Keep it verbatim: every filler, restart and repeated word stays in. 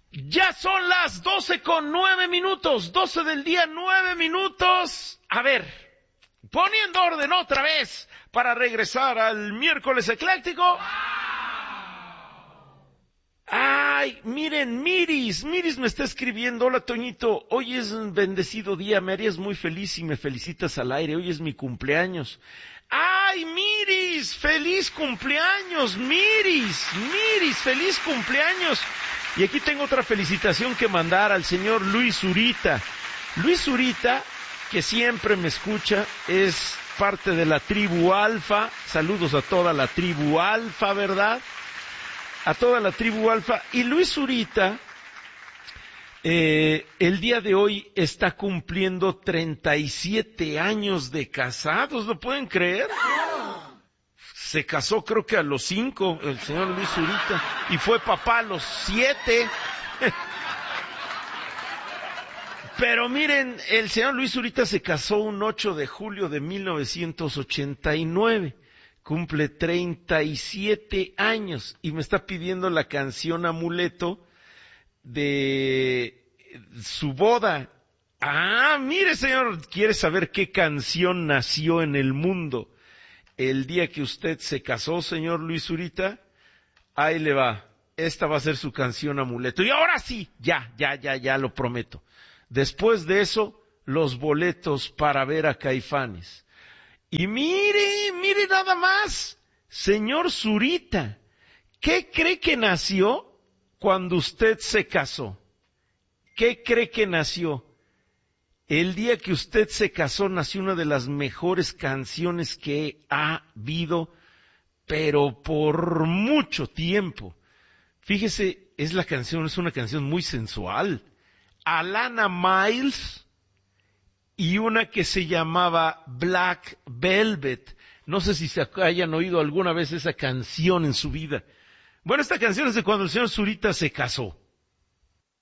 Ya son las doce con nueve minutos, doce del día, nueve minutos. A ver, poniendo orden otra vez para regresar al miércoles ecléctico. Ay, miren, Miris, Miris me está escribiendo: hola Toñito, hoy es un bendecido día, me harías muy feliz si me felicitas al aire, hoy es mi cumpleaños. Ay, Miris, feliz cumpleaños, Miris, Miris, feliz cumpleaños. Y aquí tengo otra felicitación que mandar al señor Luis Zurita. Luis Zurita, que siempre me escucha, es parte de la tribu Alfa. Saludos a toda la tribu Alfa, ¿verdad? A toda la tribu Alfa. Y Luis Zurita, eh, el día de hoy está cumpliendo treinta y siete años de casados, ¿lo pueden creer? Se casó creo que a los cinco, el señor Luis Zurita, y fue papá a los siete. Pero miren, el señor Luis Zurita se casó un ocho de julio de mil novecientos ochenta y nueve. Cumple treinta y siete años y me está pidiendo la canción Amuleto de su boda. Ah, mire señor, ¿quiere saber qué canción nació en el mundo el día que usted se casó, señor Luis Zurita? Ahí le va. Esta va a ser su canción Amuleto. Y ahora sí, ya, ya, ya, ya lo prometo. Después de eso, los boletos para ver a Caifanes. Y mire, mire nada más, señor Zurita, ¿qué cree que nació cuando usted se casó? ¿Qué cree que nació? El día que usted se casó nació una de las mejores canciones que ha habido, pero por mucho tiempo. Fíjese, es la canción, es una canción muy sensual. Alana Miles y una que se llamaba Black Velvet. No sé si se hayan oído alguna vez esa canción en su vida. Bueno, esta canción es de cuando el señor Zurita se casó.